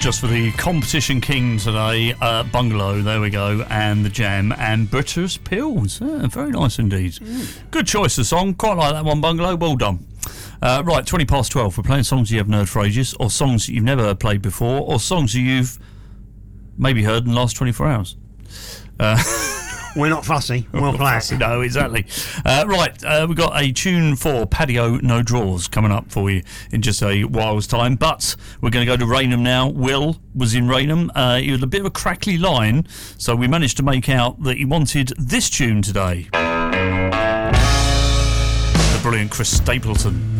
just for the competition king today, Bungalow, there we go, and The Jam, and British Pills. Very nice indeed. Good choice of song. Quite like that one, Bungalow. Well done. Right, 20 past 12. We're playing songs you haven't heard for ages, or songs that you've never played before, or songs that you've maybe heard in the last 24 hours. We're not fussy. We'll play it. No, exactly. Right, we've got a tune for Patio No Drawers coming up for you in just a while's time, but we're going to go to Rainham now. Will was in Rainham. He had a bit of a crackly line, so we managed to make out that he wanted this tune today. The brilliant Chris Stapleton.